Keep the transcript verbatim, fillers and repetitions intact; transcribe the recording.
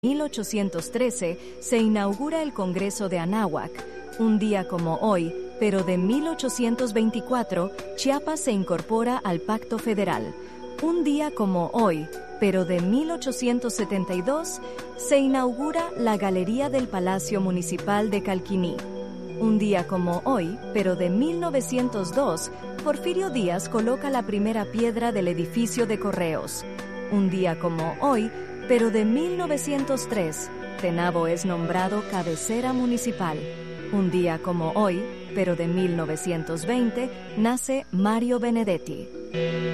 mil ochocientos trece se inaugura el Congreso de Anáhuac. Un día como hoy, pero de mil ochocientos veinticuatro, Chiapas se incorpora al Pacto Federal. Un día como hoy, pero de mil ochocientos setenta y dos, se inaugura la Galería del Palacio Municipal de Calquiní. Un día como hoy, pero de mil novecientos dos, Porfirio Díaz coloca la primera piedra del edificio de Correos. Un día como hoy, pero de mil novecientos tres, Tenabo es nombrado cabecera municipal. Un día como hoy, pero de mil novecientos veinte, nace Mario Benedetti.